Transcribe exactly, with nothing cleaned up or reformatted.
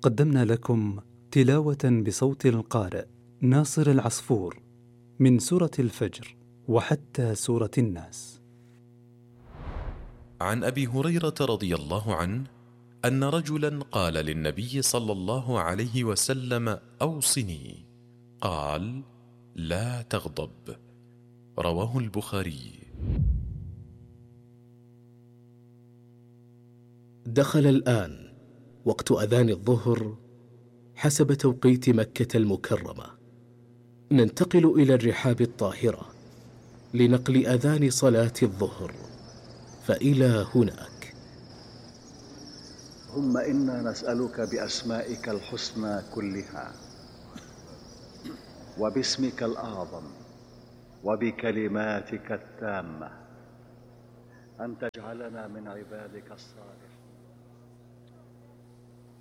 قدمنا لكم تلاوة بصوت القارئ ناصر العصفور من سورة الفجر وحتى سورة الناس. عن أبي هريرة رضي الله عنه أن رجلا قال للنبي صلى الله عليه وسلم: أوصني. قال: لا تغضب. رواه البخاري. دخل الآن وقت أذان الظهر حسب توقيت مكة المكرمة. ننتقل إلى الرحاب الطاهرة لنقل أذان صلاة الظهر، فإلى هناك. ثم إنا نسألك بأسمائك الحسنى كلها وباسمك الأعظم وبكلماتك التامة أن تجعلنا من عبادك الصالحين